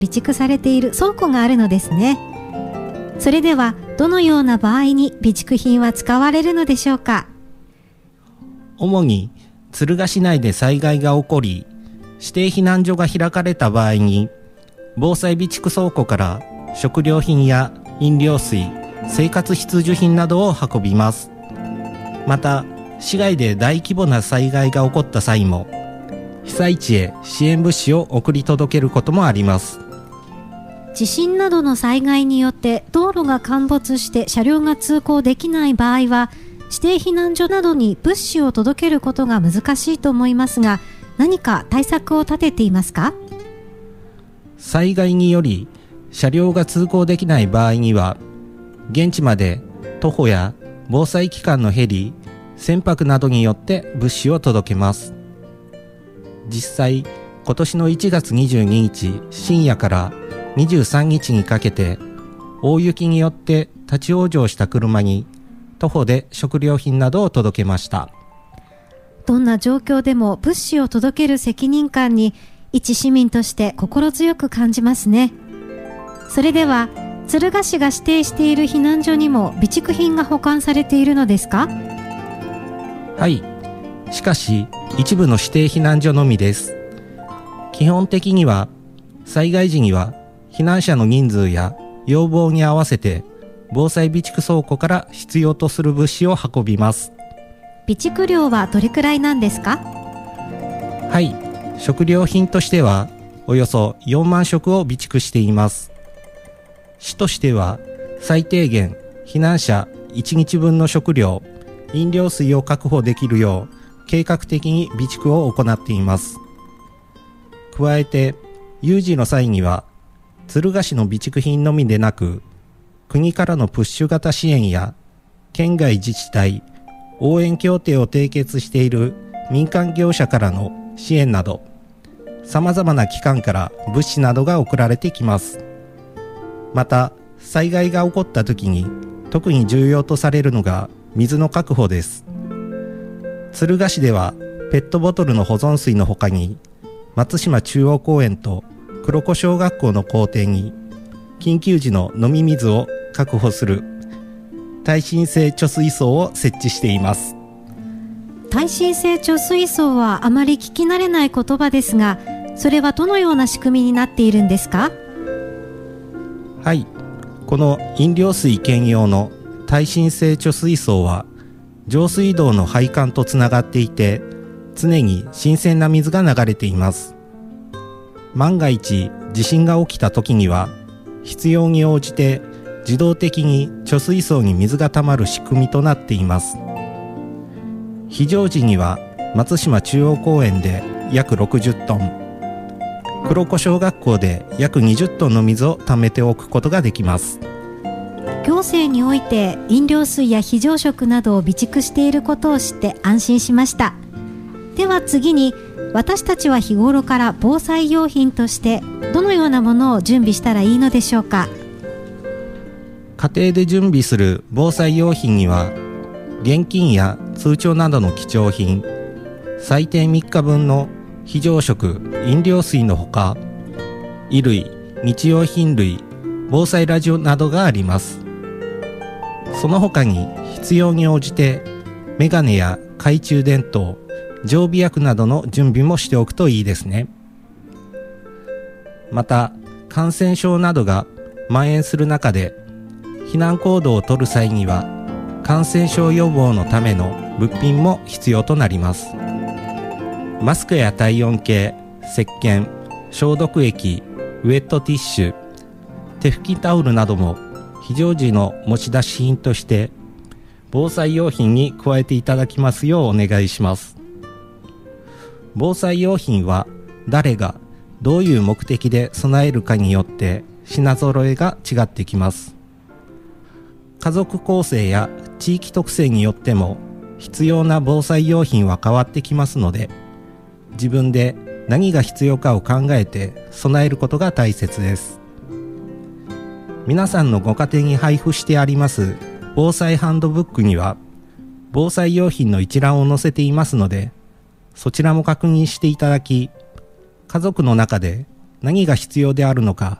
備蓄されている倉庫があるのですね。それではどのような場合に備蓄品は使われるのでしょうか。 主に敦賀市内で災害が起こり、指定避難所が開かれた場合に、防災備蓄倉庫から食料品や飲料水、生活必需品などを運びます。また、市外で大規模な災害が起こった際も、被災地へ支援物資を送り届けることもあります。 地震などの災害によって道路が陥没して車両が通行できない場合は、指定避難所などに物資を届けることが難しいと思いますが、何か対策を立てていますか？ 災害により車両が通行できない場合には、現地まで徒歩や防災機関のヘリ、船舶などによって物資を届けます。実際、今年の1月22日深夜から23日にかけて、大雪によって立ち往生した車に徒歩で食料品などを届けました。 どんな状況でも物資を届ける責任感に一市民として心強く感じますね。それでは敦賀市が指定している避難所にも備蓄品が保管されているのですか？ はい。しかし一部の指定避難所のみです。基本的には災害時には避難者の人数や要望に合わせて防災備蓄倉庫から必要とする物資を運びます。 備蓄量はどれくらいなんですか？ はい。食料品としてはおよそ4万食を備蓄しています。市としては最低限避難者1日分の食料、飲料水を確保できるよう計画的に備蓄を行っています。加えて有事の際には敦賀市の備蓄品のみでなく、国からのプッシュ型支援や県外自治体、応援協定を締結している民間業者からの支援など、様々な機関から物資などが送られてきます。また、災害が起こった時に特に重要とされるのが水の確保です。敦賀市ではペットボトルの保存水の他に、松島中央公園と黒子小学校の校庭に緊急時の飲み水を確保する耐震性貯水槽を設置しています。 耐震性貯水槽はあまり聞き慣れない言葉ですが、それはどのような仕組みになっているんですか？ はい。この飲料水兼用の耐震性貯水槽は上水道の配管とつながっていて、常に新鮮な水が流れています。万が一地震が起きた時には必要に応じて自動的に貯水槽に水がたまる仕組みとなっています。非常時には松島中央公園で約60トン、黒子小学校で約20トンの水を貯めておくことができます。 行政において飲料水や非常食などを備蓄していることを知って安心しました。では次に、私たちは日頃から防災用品としてどのようなものを準備したらいいのでしょうか？ 家庭で準備する防災用品には、現金や通帳などの貴重品、最低3日分の非常食、飲料水のほか、衣類、日用品類、防災ラジオなどがあります。その他に必要に応じてメガネや懐中電灯、常備薬などの準備もしておくといいですね。また、感染症などが蔓延する中で避難行動を取る際には感染症予防のための物品も必要となります。マスクや体温計、石鹸、消毒液、ウェットティッシュ、手拭きタオルなども非常時の持ち出し品として防災用品に加えていただきますようお願いします。防災用品は誰がどういう目的で備えるかによって品揃えが違ってきます。家族構成や地域特性によっても必要な防災用品は変わってきますので、自分で何が必要かを考えて備えることが大切です。皆さんのご家庭に配布してあります防災ハンドブックには防災用品の一覧を載せていますので、そちらも確認していただき、家族の中で何が必要であるのか